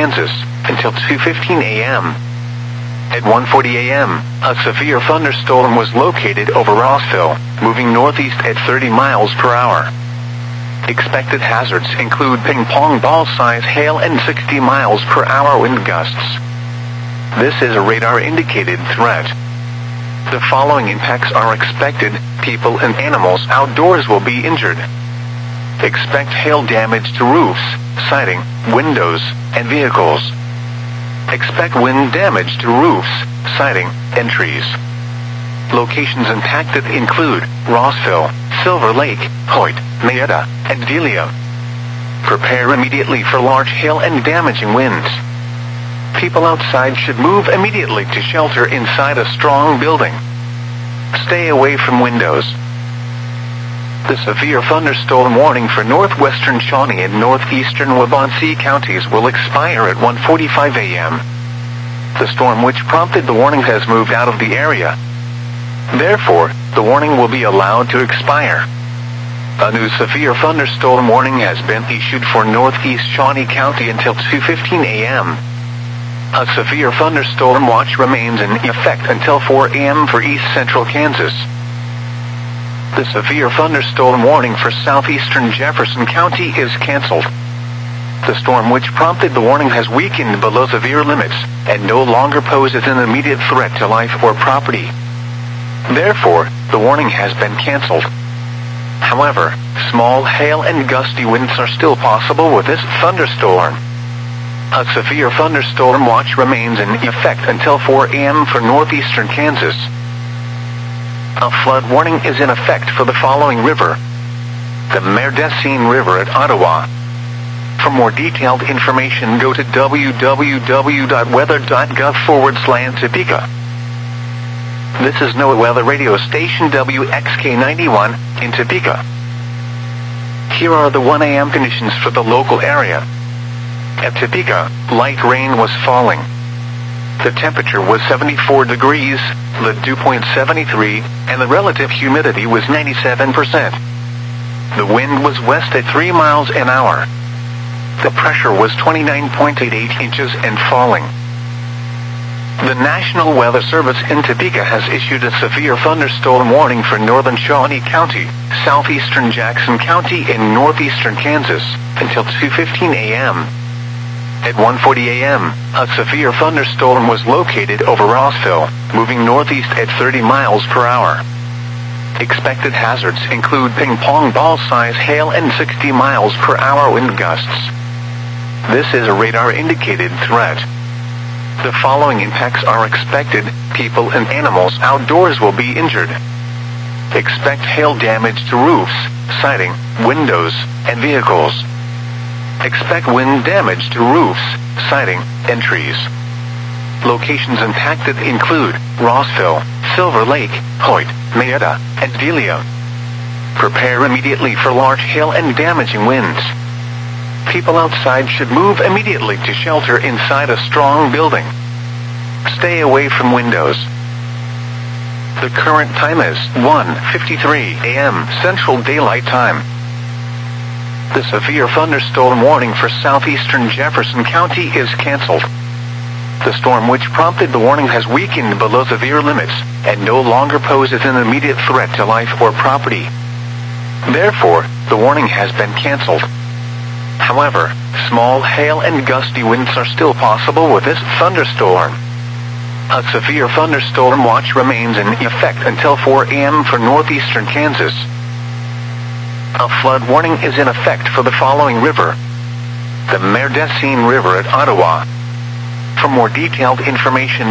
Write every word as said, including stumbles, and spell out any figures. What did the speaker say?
Kansas, until two fifteen a m At one forty a m, a severe thunderstorm was located over Rossville, moving northeast at thirty miles per hour. Expected hazards include ping-pong ball-size hail and sixty miles per hour wind gusts. This is a radar-indicated threat. The following impacts are expected: people and animals outdoors will be injured. Expect hail damage to roofs, siding, windows, and vehicles. Expect wind damage to roofs, siding, and trees. Locations impacted include Rossville, Silver Lake, Hoyt, Mayetta, and Delia. Prepare immediately for large hail and damaging winds. People outside should move immediately to shelter inside a strong building. Stay away from windows. The severe thunderstorm warning for northwestern Shawnee and northeastern Waubonsee counties will expire at one forty-five a m The storm which prompted the warning has moved out of the area. Therefore, the warning will be allowed to expire. A new severe thunderstorm warning has been issued for northeast Shawnee County until two fifteen a m A severe thunderstorm watch remains in effect until four a m for east central Kansas. The severe thunderstorm warning for southeastern Jefferson County is canceled. The storm which prompted the warning has weakened below severe limits and no longer poses an immediate threat to life or property. Therefore, the warning has been canceled. However, small hail and gusty winds are still possible with this thunderstorm. A severe thunderstorm watch remains in effect until four a m for northeastern Kansas. A flood warning is in effect for the following river: the Merdecine River at Ottawa. For more detailed information, go to w w w dot weather dot gov forward slash Topeka. This is NOAA Weather Radio Station W X K ninety-one in Topeka. Here are the one a m conditions for the local area. At Topeka, light rain was falling. The temperature was seventy-four degrees, the dew point seventy-three, and the relative humidity was ninety-seven percent. The wind was west at three miles an hour. The pressure was twenty-nine point eight eight inches and falling. The National Weather Service in Topeka has issued a severe thunderstorm warning for northern Shawnee County, southeastern Jackson County, and northeastern Kansas until two fifteen a m At one forty a m, a severe thunderstorm was located over Rossville, moving northeast at thirty miles per hour. Expected hazards include ping-pong ball-size hail and sixty miles per hour wind gusts. This is a radar-indicated threat. The following impacts are expected: people and animals outdoors will be injured. Expect hail damage to roofs, siding, windows, and vehicles. Expect wind damage to roofs, siding, and trees. Locations impacted include Rossville, Silver Lake, Hoyt, Mayetta, and Delia. Prepare immediately for large hail and damaging winds. People outside should move immediately to shelter inside a strong building. Stay away from windows. The current time is one fifty-three a m Central Daylight Time. The severe thunderstorm warning for southeastern Jefferson County is canceled. The storm which prompted the warning has weakened below severe limits and no longer poses an immediate threat to life or property. Therefore, the warning has been canceled. However, small hail and gusty winds are still possible with this thunderstorm. A severe thunderstorm watch remains in effect until four a m for northeastern Kansas. A flood warning is in effect for the following river: the Merdecine River at Ottawa. For more detailed information,